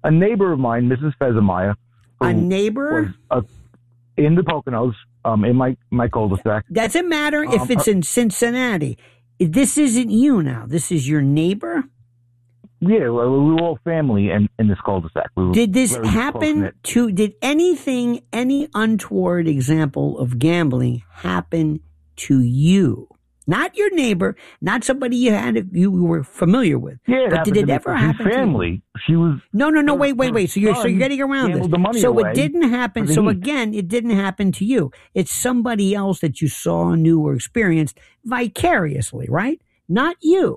a neighbor of mine, Mrs. Fezemeyer. A neighbor? Was, in the Poconos, in my cul-de-sac. Doesn't matter if it's in Cincinnati. This isn't you now. This is your neighbor? Yeah, we were all family in this cul-de-sac. Did this happen did any untoward example of gambling happen to you? Not your neighbor, not somebody you were familiar with. Yeah, but did it ever happen family? To you? She was. No, wait. So you're getting around this. The money so away. It didn't happen. So again, it didn't happen to you. It's somebody else that you saw, knew, or experienced vicariously, right? Not you.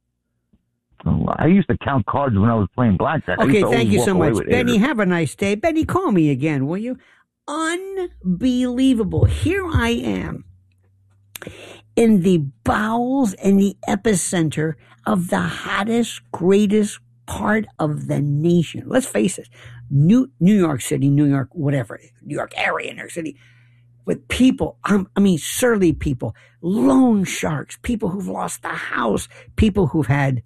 I used to count cards when I was playing blackjack. Okay, thank you so much. Benny, have a nice day. Benny, call me again, will you? Unbelievable. Here I am in the bowels and the epicenter of the hottest, greatest part of the nation. Let's face it, New York City, New York, whatever, New York area, New York City, with people, surly people, loan sharks, people who've lost the house, people who've had,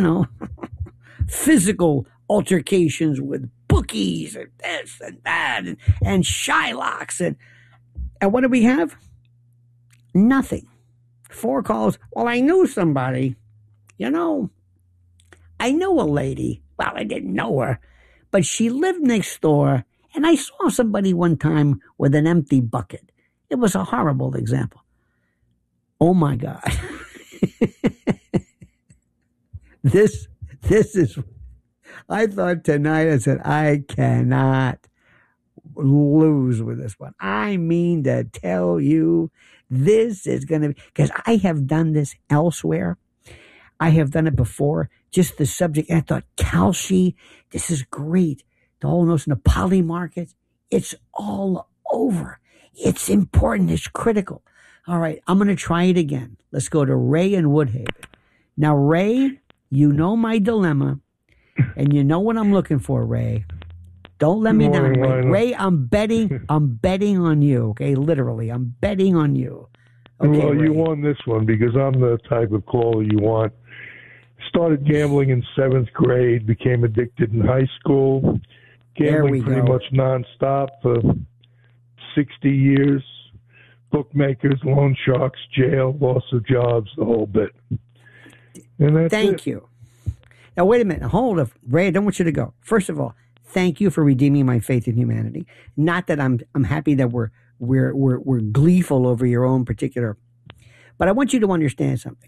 physical altercations with bookies and this and that and Shylocks. And what do we have? Nothing. 4 calls. Well, I knew somebody. I knew a lady. Well, I didn't know her, but she lived next door, and I saw somebody one time with an empty bucket. It was a horrible example. Oh, my God. This is, I thought tonight, I said, I cannot lose with this one. I mean to tell you, this is going to be, because I have done this elsewhere. I have done it before, just the subject. And I thought, Kalshi, this is great. The whole notion of poly markets, it's all over. It's important. It's critical. All right, I'm going to try it again. Let's go to Ray in Woodhaven. Now, Ray, you know my dilemma, and you know what I'm looking for, Ray. Don't let me down, Ray. Ray, I'm betting on you, okay? Literally, I'm betting on you. Okay, well, Ray. you won this one because I'm the type of caller you want. Started gambling in 7th grade, became addicted in high school, gambling pretty much nonstop for 60 years. Bookmakers, loan sharks, jail, loss of jobs, the whole bit. And that's Thank you. Now, wait a minute. Hold up. Ray, I don't want you to go. First of all, thank you for redeeming my faith in humanity. Not that I'm happy that we're gleeful over your own particular, but I want you to understand something.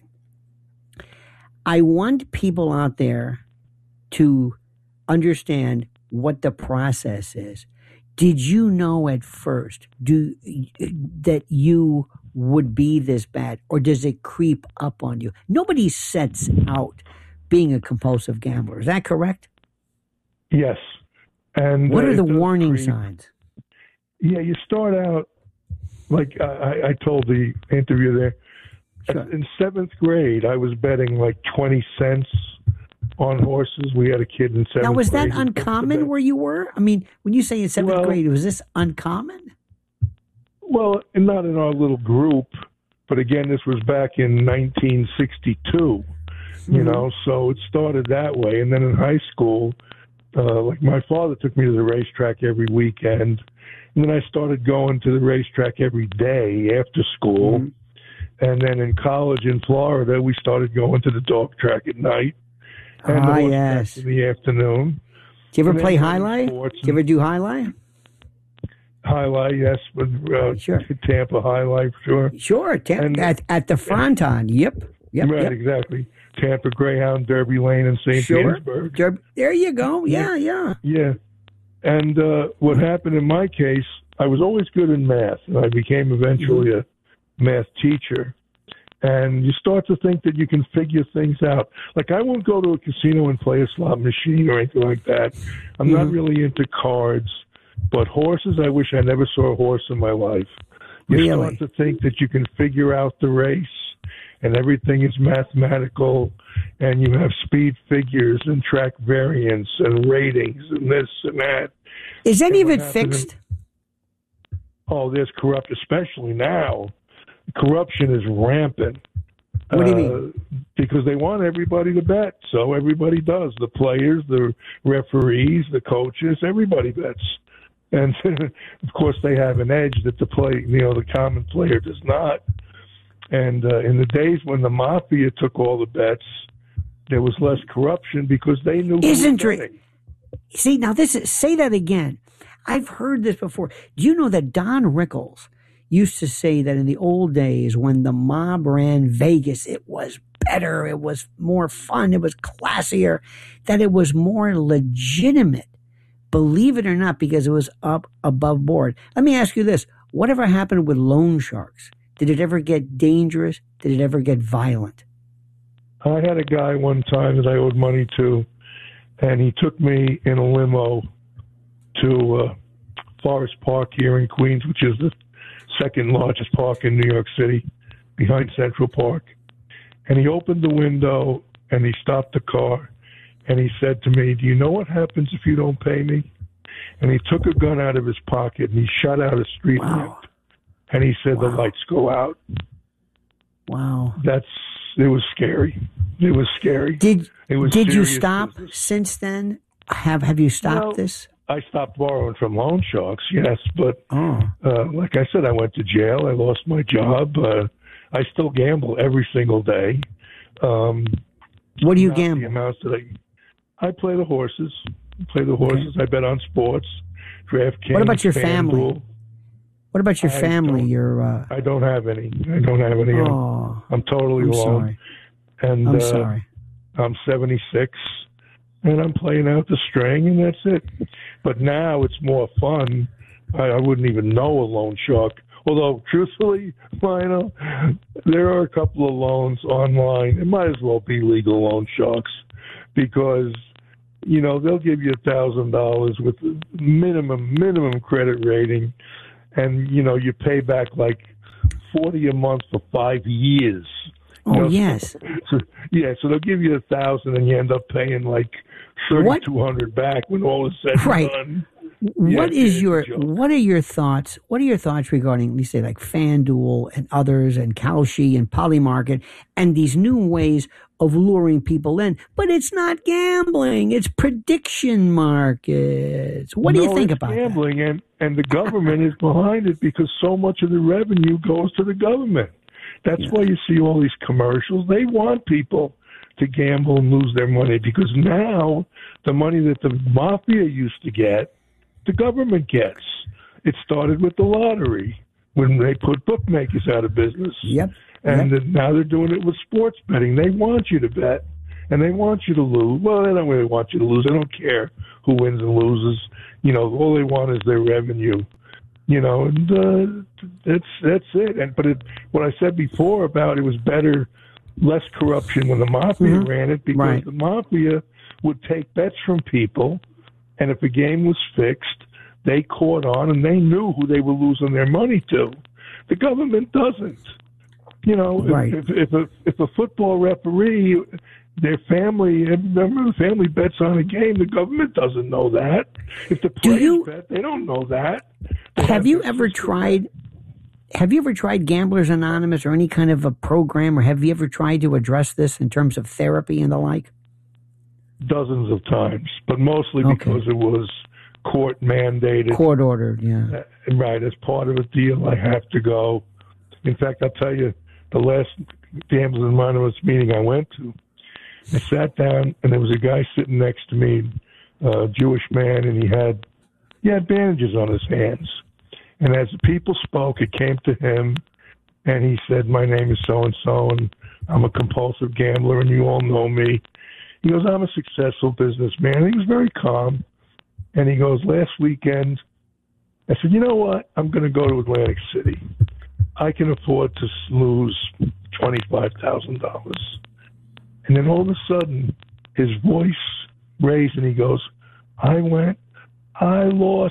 I want people out there to understand what the process is. Did you know at first that you would be this bad, or does it creep up on you? Nobody sets out being a compulsive gambler. Is that correct? Yes. And what are the warning signs? Yeah, you start out, like I told the interviewer there, sure. In 7th grade, I was betting like 20 cents on horses. We had a kid in 7th grade. Now, was that uncommon where you were? I mean, when you say in 7th grade, was this uncommon? Well, not in our little group, but again, this was back in 1962, so it started that way. And then in high school, like my father took me to the racetrack every weekend, and then I started going to the racetrack every day after school. Mm-hmm. And then in college in Florida, we started going to the dog track at night. And yes. In the afternoon. Do you ever play highlight? Do you ever do highlight? Highlight, yes, with sure. Tampa highlight, sure. Sure, at the Fronton, yep. Right, exactly. Tampa Greyhound, Derby Lane, and St. Petersburg. There you go, yeah. Yeah, and what happened in my case, I was always good in math, and I became eventually a math teacher. And you start to think that you can figure things out. Like, I won't go to a casino and play a slot machine or anything like that. I'm not really into cards. But horses, I wish I never saw a horse in my life. You start to think that you can figure out the race, and everything is mathematical, and you have speed figures and track variance and ratings and this and that. Is any of it fixed? There's corrupt, especially now. Corruption is rampant. What do you mean? Because they want everybody to bet, so everybody does. The players, the referees, the coaches, everybody bets. And of course, they have an edge that the common player does not. And in the days when the mafia took all the bets, there was less corruption because they knew. Isn't it? See, now say that again. I've heard this before. Do you know that Don Rickles used to say that in the old days when the mob ran Vegas, it was better, it was more fun, it was classier, that it was more legitimate, believe it or not, because it was up above board. Let me ask you this. Whatever happened with loan sharks? Did it ever get dangerous? Did it ever get violent? I had a guy one time that I owed money to, and he took me in a limo to Forest Park here in Queens, which is the second largest park in New York City, behind Central Park. And he opened the window and he stopped the car and he said to me, "Do you know what happens if you don't pay me?" And he took a gun out of his pocket and he shot out a street lamp. And he said, "The lights go out." Wow. It was scary. It was scary. Did you stop business since then? Have you stopped this? I stopped borrowing from loan sharks, yes, but like I said, I went to jail. I lost my job. I still gamble every single day. What do you gamble? The amounts that I play the horses. Okay. I bet on sports. DraftKings. What about your FanDuel. Family? What about your family? I don't have any. Oh, I'm totally alone. Sorry. And I'm sorry. I'm 76, and I'm playing out the string, and that's it. But now it's more fun. I wouldn't even know a loan shark. Although, truthfully, Lionel, there are a couple of loans online. It might as well be legal loan sharks because, they'll give you $1,000 with a minimum credit rating, and, you pay back like $40 a month for 5 years. Yes. So they'll give you $1,000 and you end up paying like $3,200 back when all is said and done. What are your thoughts? What are your thoughts regarding, let's say, like FanDuel and others, and Kalshi and Polymarket, and these new ways of luring people in? But it's not gambling; it's prediction markets. What do you think about gambling, and the government is behind it because so much of the revenue goes to the government. That's why you see all these commercials. They want people to gamble and lose their money because now the money that the mafia used to get, the government gets. It started with the lottery when they put bookmakers out of business. And now they're doing it with sports betting. They want you to bet, and they want you to lose. Well, they don't really want you to lose. They don't care who wins and loses. All they want is their revenue. And that's it. But what I said before about it was better, less corruption when the mafia ran it, because the mafia would take bets from people, and if a game was fixed, they caught on and they knew who they were losing their money to. The government doesn't. If a football referee, their family, remember the family bets on a game, the government doesn't know that. If the players bet, they don't know that. Have you ever tried Gamblers Anonymous or any kind of a program, or have you ever tried to address this in terms of therapy and the like? Dozens of times, but mostly because it was court mandated. Court ordered, yeah. Right, as part of a deal, I have to go. In fact, I'll tell you, the last Gamblers Anonymous meeting I went to, I sat down and there was a guy sitting next to me, a Jewish man, and he had bandages on his hands. And as the people spoke, it came to him, and he said, "My name is so-and-so, and I'm a compulsive gambler, and you all know me." He goes, "I'm a successful businessman." And he was very calm. And he goes, "Last weekend," I said, "You know what? I'm going to go to Atlantic City. I can afford to lose $25,000. And then all of a sudden, his voice raised, and he goes, I lost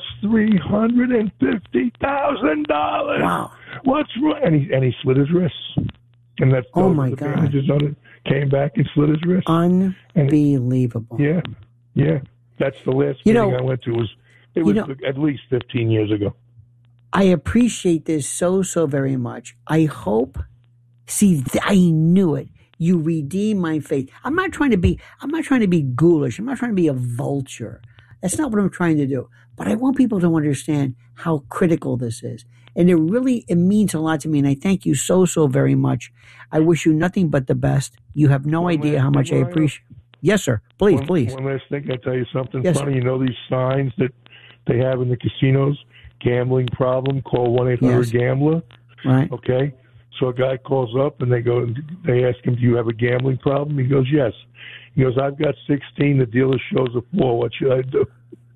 $350,000. Wow. What's wrong?" And he slit his wrists. And that's my the God. bandages on it. Came back and slit his wrists. Unbelievable. Yeah. That's the last meeting I went to. It was at least 15 years ago. I appreciate this so very much. I hope See, I knew it. You redeem my faith. I'm not trying to be ghoulish. I'm not trying to be a vulture. That's not what I'm trying to do. But I want people to understand how critical this is. And it means a lot to me. And I thank you so, so very much. I wish you nothing but the best. You have no idea how much I appreciate. Yes, sir. Please. One last thing. Can I tell you something Yes, funny? sir. You know these signs that they have in the casinos? Gambling problem, call 1-800-GAMBLER. Right. Okay? So a guy calls up and they ask him, do you have a gambling problem? He goes, yes. He goes, I've got 16. The dealer shows a 4. What should I do?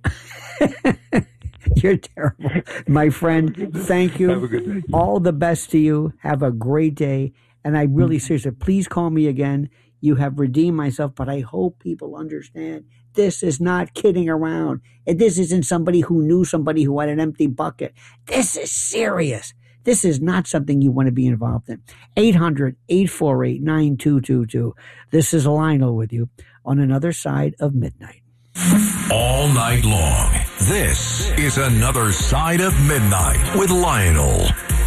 You're terrible. My friend, thank you. Have a good day. All the best to you. Have a great day. And I really, seriously, please call me again. You have redeemed myself, but I hope people understand this is not kidding around. And this isn't somebody who knew somebody who had an empty bucket. This is serious. This is not something you want to be involved in. 800-848-9222. This is Lionel with you on Another Side of Midnight. All night long. This is Another Side of Midnight with Lionel.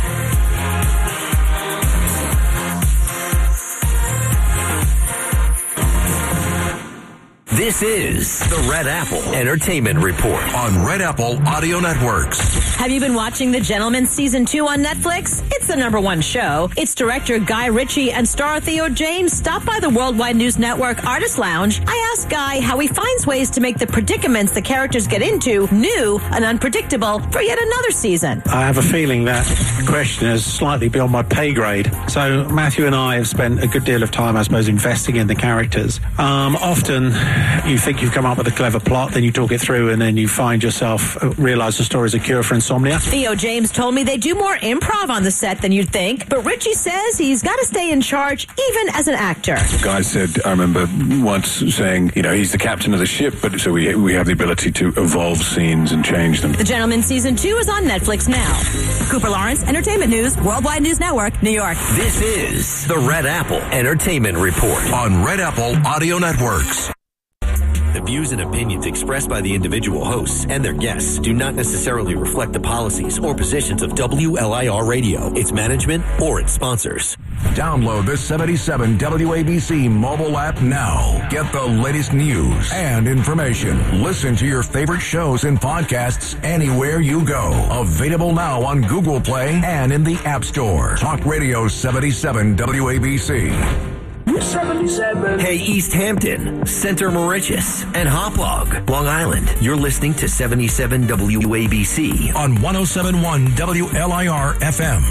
This is the Red Apple Entertainment Report on Red Apple Audio Networks. Have you been watching The Gentleman Season 2 on Netflix? It's the #1 show. Its director Guy Ritchie and star Theo James stopped by the Worldwide News Network Artist Lounge. I asked Guy how he finds ways to make the predicaments the characters get into new and unpredictable for yet another season. I have a feeling that question is slightly beyond my pay grade. So Matthew and I have spent a good deal of time, I suppose, investing in the characters. Often you think you've come up with a clever plot, then you talk it through, and then you find yourself realize the story is a cure for insomnia. Theo James told me they do more improv on the set than you'd think, but Ritchie says he's got to stay in charge even as an actor. Guy said, I remember once saying, he's the captain of the ship, but so we have the ability to evolve scenes and change them. The Gentleman Season 2 is on Netflix now. Cooper Lawrence, Entertainment News, Worldwide News Network, New York. This is the Red Apple Entertainment Report On Red Apple Audio Networks. The views and opinions expressed by the individual hosts and their guests do not necessarily reflect the policies or positions of WLIR Radio, its management, or its sponsors. Download the 77 WABC mobile app now. Get the latest news and information. Listen to your favorite shows and podcasts anywhere you go. Available now on Google Play and in the App Store. Talk Radio 77 WABC. 77. Hey, East Hampton, Center Mauritius, and Hauppauge, Long Island. You're listening to 77 WABC on 107.1 WLIR FM.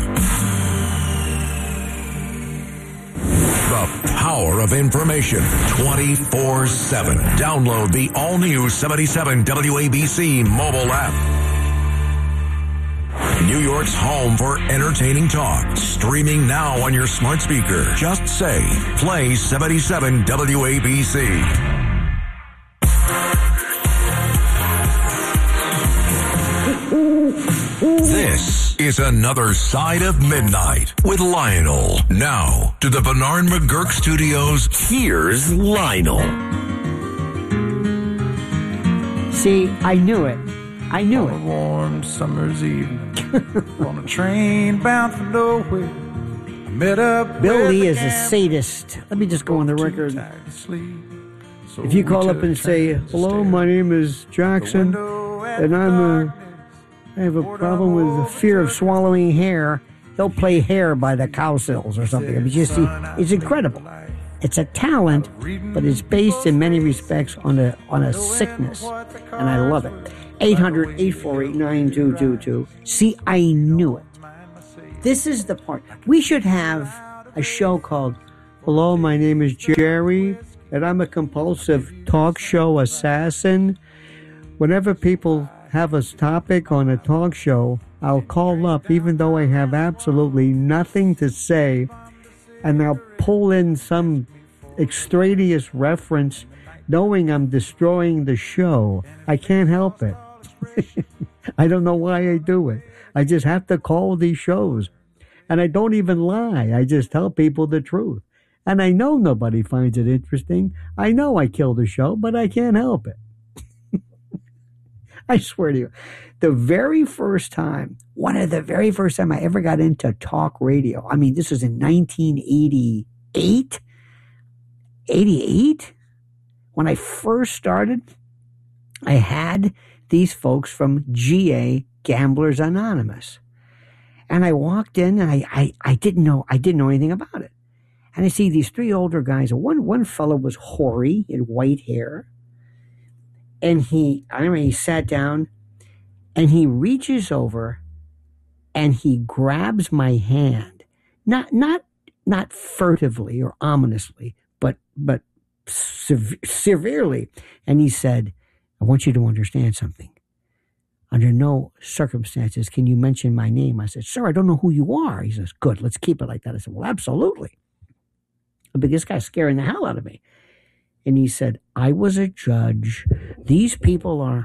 The power of information 24/7. Download the all-new 77 WABC mobile app. New York's home for entertaining talk. Streaming now on your smart speaker. Just say, play 77 WABC. This is Another Side of Midnight with Lionel. Now, to the Bernard McGurk Studios, here's Lionel. See, I knew it. I knew it. On a warm summer's evening, on a train bound for nowhere, I met up. Bill Lee is a sadist. Let me just go on the record. If you call up and say, "Hello, my name is Jackson, and I have a problem with the fear of swallowing hair," he'll play "Hair" by the Cowsills or something. I mean, you see, it's incredible. It's a talent, but it's based in many respects on a sickness, and I love it. 800-848-9222. See, I knew it. This is the part. We should have a show called, "Hello, my name is Jerry, and I'm a compulsive talk show assassin." Whenever people have a topic on a talk show, I'll call up, even though I have absolutely nothing to say, and I'll pull in some extraneous reference, knowing I'm destroying the show. I can't help it. I don't know why I do it. I just have to call these shows. And I don't even lie. I just tell people the truth. And I know nobody finds it interesting. I know I killed the show, but I can't help it. I swear to you, the very first time, one of the very first time I ever got into talk radio, I mean, this was in 1988, 88, when I first started, I had these folks from GA, Gamblers Anonymous. And I walked in and I didn't know anything about it. And I see these three older guys. One fellow was hoary, he had white hair. And he sat down and he reaches over and he grabs my hand, not furtively or ominously, but severely. And he said, I want you to understand something. Under no circumstances can you mention my name. I said, sir, I don't know who you are. He says, good, let's keep it like that. I said, well, absolutely. But this guy's scaring the hell out of me. And he said, I was a judge. These people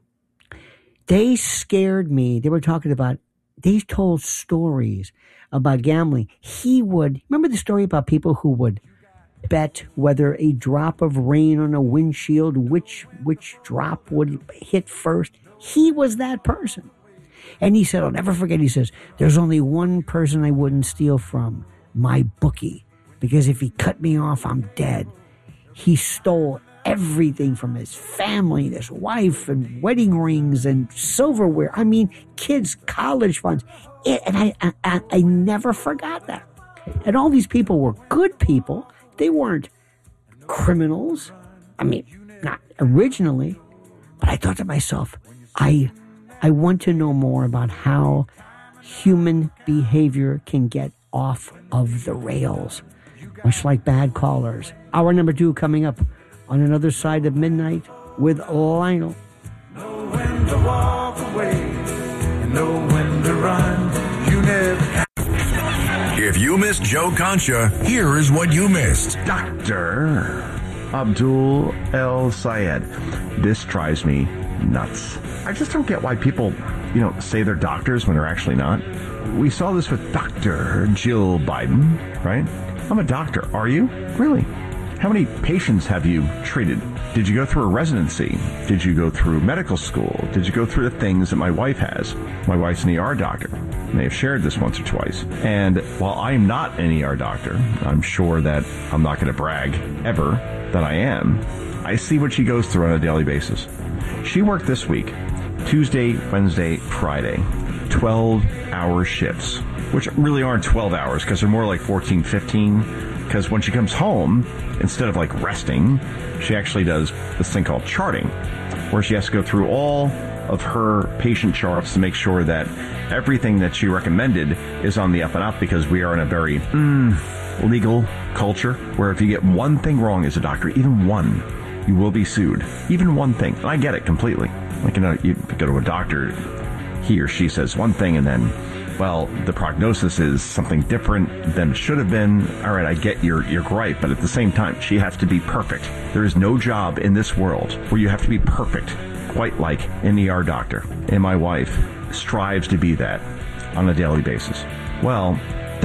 they scared me. They were talking about, they told stories about gambling. Remember the story about people who would bet whether a drop of rain on a windshield, which drop would hit first? He was that person. And he said, I'll never forget, he says, there's only one person I wouldn't steal from, my bookie. Because if he cut me off, I'm dead. He stole everything from his family, his wife, and wedding rings and silverware. I mean, kids' college funds. And I never forgot that. And all these people were good people. They weren't criminals. I mean, not originally. But I thought to myself, I want to know more about how human behavior can get off of the rails. Much like bad callers. Hour number 2 coming up on Another Side of Midnight with Lionel. Know when to walk away and know when to run. You never. If you missed Joe Concha, here is what you missed. Dr. Abdul El Sayed. This drives me nuts. I just don't get why people, say they're doctors when they're actually not. We saw this with Dr. Jill Biden, right? I'm a doctor. Are you? Really? How many patients have you treated? Did you go through a residency? Did you go through medical school? Did you go through the things that my wife has? My wife's an ER doctor. I may have shared this once or twice. And while I'm not an ER doctor, I'm sure that I'm not going to brag ever that I am. I see what she goes through on a daily basis. She worked this week, Tuesday, Wednesday, Friday, 12-hour shifts, which really aren't 12 hours because they're more like 14, 15. Because when she comes home, instead of like resting, she actually does this thing called charting, where she has to go through all of her patient charts to make sure that everything that she recommended is on the up and up, because we are in a very legal culture where if you get one thing wrong as a doctor, even one, you will be sued. Even one thing. And I get it completely. Like, you go to a doctor, he or she says one thing and then, well, the prognosis is something different than it should have been. All right, I get your gripe, but at the same time, she has to be perfect. There is no job in this world where you have to be perfect, quite like an ER doctor. And my wife strives to be that on a daily basis. Well,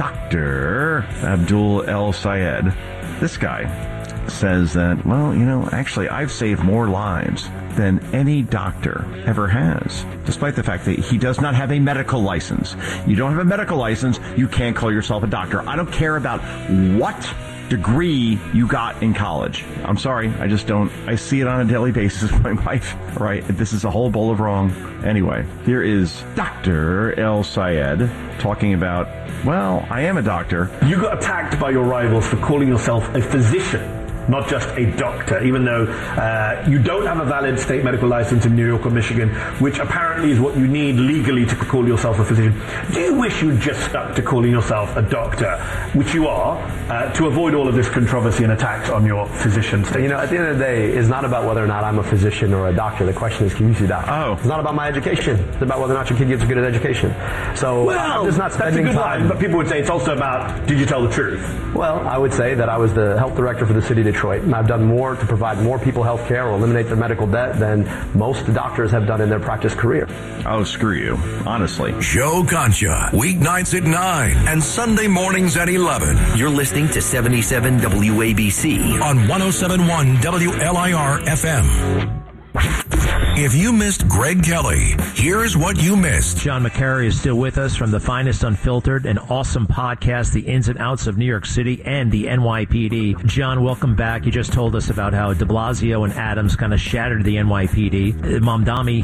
Dr. Abdul El Sayed, this guy says that, well, actually I've saved more lives than any doctor ever has, despite the fact that he does not have a medical license. You don't have a medical license, you can't call yourself a doctor. I don't care about what degree you got in college. I'm sorry, I just don't. I see it on a daily basis with my wife, right? This is a whole bowl of wrong. Anyway, here is Dr. El Sayed talking about, well, I am a doctor. You got attacked by your rivals for calling yourself a physician, not just a doctor, even though you don't have a valid state medical license in New York or Michigan, which apparently is what you need legally to call yourself a physician. Do you wish you'd just stuck to calling yourself a doctor, which you are, to avoid all of this controversy and attacks on your physician status? At the end of the day, it's not about whether or not I'm a physician or a doctor. The question is, can you see doctor? Oh. It's not about my education. It's about whether or not your kid gets a good education. So I'm just not spending that's a good time. line, but people would say it's also about, did you tell the truth? Well, I would say that I was the health director for the city of Detroit, and I've done more to provide more people health care or eliminate their medical debt than most doctors have done in their practice career. Oh, screw you. Honestly. Joe Concha, weeknights at 9 and Sunday mornings at 11. You're listening to 77 WABC on 107.1 WLIR FM. If you missed Greg Kelly, here's what you missed. John McCary is still with us from the Finest Unfiltered, an awesome podcast, The Ins and Outs of New York City and the NYPD. John, welcome back. You just told us about how de Blasio and Adams kind of shattered the NYPD. Mamdani,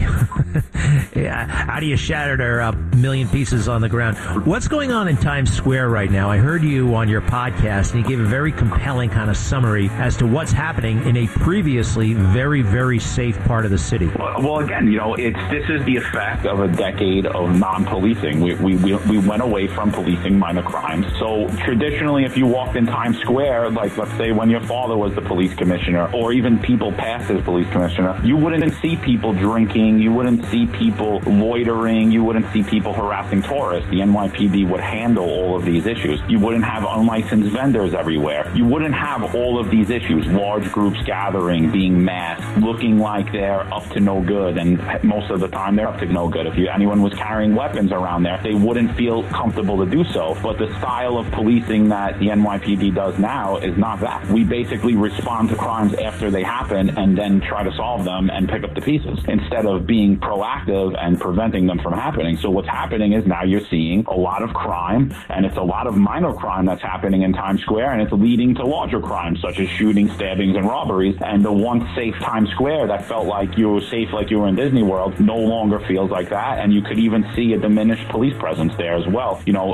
how do you shatter their a million pieces on the ground? What's going on in Times Square right now? I heard you on your podcast, and you gave a very compelling kind of summary as to what's happening in a previously very, very safe part of the city. Well, again, this is the effect of a decade of non-policing. We went away from policing minor crimes. So traditionally, if you walked in Times Square, like let's say when your father was the police commissioner, or even people past as police commissioner, you wouldn't see people drinking, you wouldn't see people loitering, you wouldn't see people harassing tourists. The NYPD would handle all of these issues. You wouldn't have unlicensed vendors everywhere. You wouldn't have all of these issues, large groups gathering, being masked, looking like they're up to no good, and most of the time they're up to no good. If anyone was carrying weapons around there, they wouldn't feel comfortable to do so. But the style of policing that the NYPD does now is not that. We basically respond to crimes after they happen and then try to solve them and pick up the pieces instead of being proactive and preventing them from happening. So what's happening is now you're seeing a lot of crime, and it's a lot of minor crime that's happening in Times Square, and it's leading to larger crimes such as shootings, stabbings, and robberies. And the once safe Times Square that felt like you were safe like you were in Disney World no longer feels like that, and you could even see a diminished police presence there as well.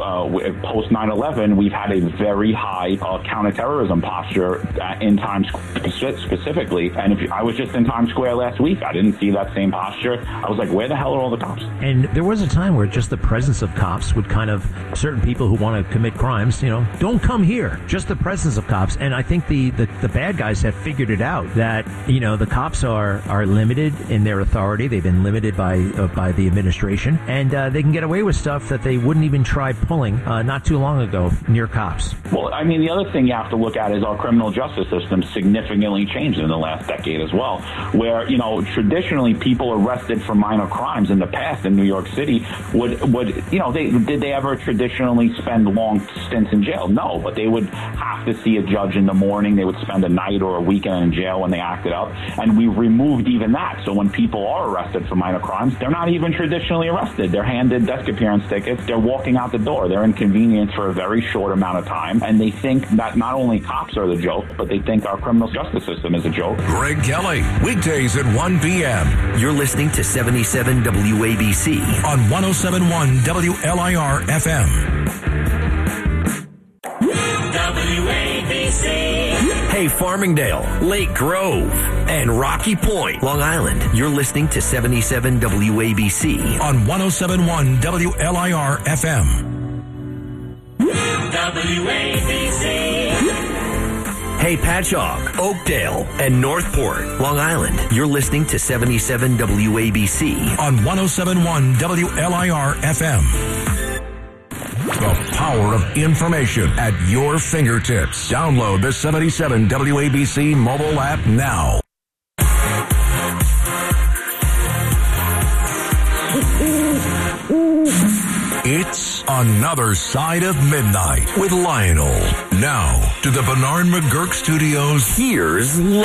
Post 9/11, we've had a very high counterterrorism posture in Times Square specifically, and I was just in Times Square last week, I didn't see that same posture. I was like, where the hell are all the cops? And there was a time where just the presence of cops would kind of, certain people who want to commit crimes, don't come here, just the presence of cops. And I think the bad guys have figured it out that, the cops are limited in their authority. They've been limited by the administration, and they can get away with stuff that they wouldn't even try pulling not too long ago near cops. Well, I mean, the other thing you have to look at is our criminal justice system significantly changed in the last decade as well, where, traditionally people arrested for minor crimes in the past in New York City did they ever traditionally spend long stints in jail? No, but they would have to see a judge in the morning. They would spend a night or a weekend in jail when they acted up, and we removed even that. So when people are arrested for minor crimes, they're not even traditionally arrested. They're handed desk appearance tickets. They're walking out the door. They're inconvenienced for a very short amount of time, and they think that not only cops are the joke, but they think our criminal justice system is a joke. Greg Kelly, weekdays at 1 p.m. You're listening to 77 WABC on 107.1 WLIR FM. WABC. Hey, Farmingdale, Lake Grove, and Rocky Point, Long Island. You're listening to 77 WABC on 107.1 WLIR FM. WABC. Hey, Patchogue, Oakdale, and Northport, Long Island. You're listening to 77 WABC on 107.1 WLIR FM. The power of information at your fingertips. Download the 77 WABC mobile app now. It's Another Side of Midnight with Lionel. Now, to the Bernard McGurk Studios, here's